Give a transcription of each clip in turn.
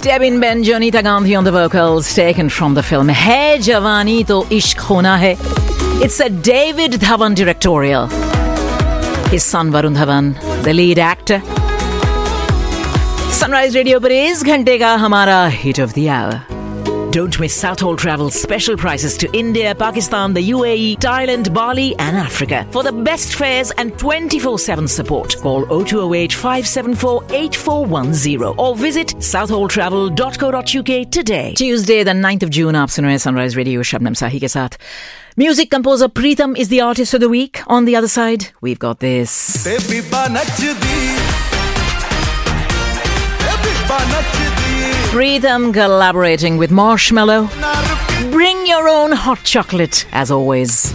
Stebin Ben, Jonita Gandhi on the vocals, taken from the film Hai Jawani To Ishq Hona Hai. It's a David Dhawan directorial. His son Varun Dhawan, the lead actor. Sunrise Radio पर इस घंटे का हमारा hit of the hour. Don't miss Southall Travel's special prices to India, Pakistan, the UAE, Thailand, Bali and Africa. For the best fares and 24/7 support, call 0208 574 8410 or visit southalltravel.co.uk today. Tuesday, the 9th of June, आप सुन रहे हैं Sunrise Radio Shabnam Sahi के साथ. Music composer Preetham is the artist of the week. On the other side, we've got this. Preetham collaborating with Marshmello. Bring your own hot chocolate, as always.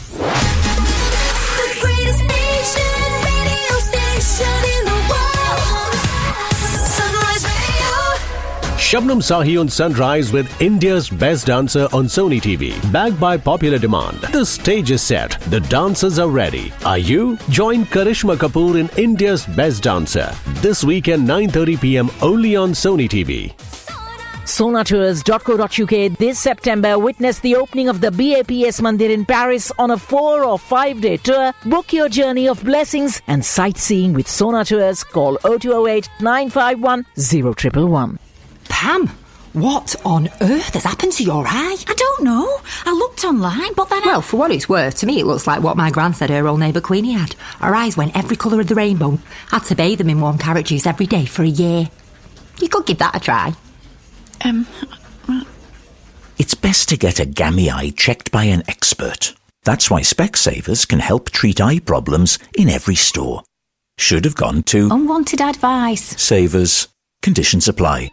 Shabnam Sahi on Sunrise with India's Best Dancer on Sony TV. Backed by popular demand. The stage is set. The dancers are ready. Are you? Join Karishma Kapoor in India's Best Dancer. This weekend 9:30 p.m. only on Sony TV. Sonatours.co.uk this September witness the opening of the BAPS Mandir in Paris on a 4 or 5 day tour. Book your journey of blessings and sightseeing with Sonatours. Call 0208 951 0111. Pam, what on earth has happened to your eye? I don't know. I looked online, but then Well, for what it's worth, to me it looks like what my gran said her old neighbour Queenie had. Her eyes went every colour of the rainbow. Had to bathe them in warm carrot juice every day for a year. You could give that a try. It's best to get a gammy eye checked by an expert. That's why Specsavers can help treat eye problems in every store. Should have gone to unwanted advice. Savers. Conditions apply.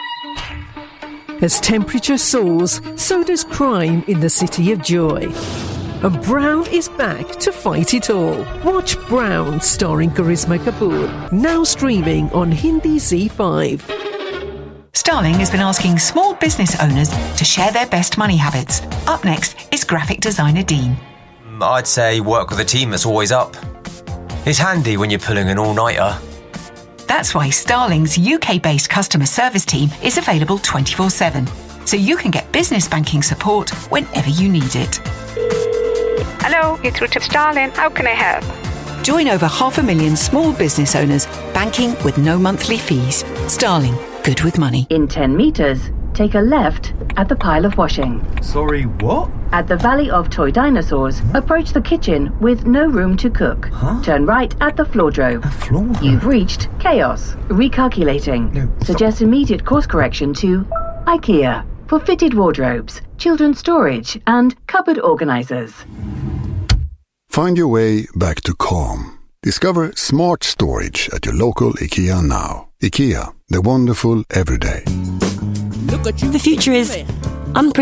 As temperature soars, so does crime in the City of Joy. And Brown is back to fight it all. Watch Brown, starring Karisma Kapoor, now streaming on Hindi Z5. Starling has been asking small business owners to share their best money habits. Up next is graphic designer Dean. I'd say work with a team that's always up. It's handy when you're pulling an all-nighter. That's why Starling's UK-based customer service team is available 24/7, so you can get business banking support whenever you need it. Hello, you're through to Starling. How can I help? Join over 500,000 small business owners banking with no monthly fees. Starling, good with money. In 10 metres, take a left at the pile of washing. Sorry, what? At the Valley of Toy Dinosaurs, approach the kitchen with no room to cook. Turn right at the floordrome. You've reached Chaos. Recalculating. Suggest immediate course correction to IKEA for fitted wardrobes, children's storage and cupboard organisers. Find your way back to calm. Discover smart storage at your local IKEA now. IKEA, the wonderful everyday. The future is unpredictable.